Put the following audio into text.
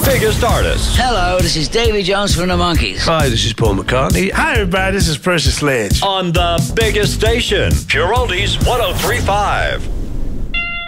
biggest artists. Hello, this is Davy Jones from the Monkees. Hi, this is Paul McCartney. Hi, everybody. This is Percy Sledge. On the biggest station, Pure Oldies 103.5.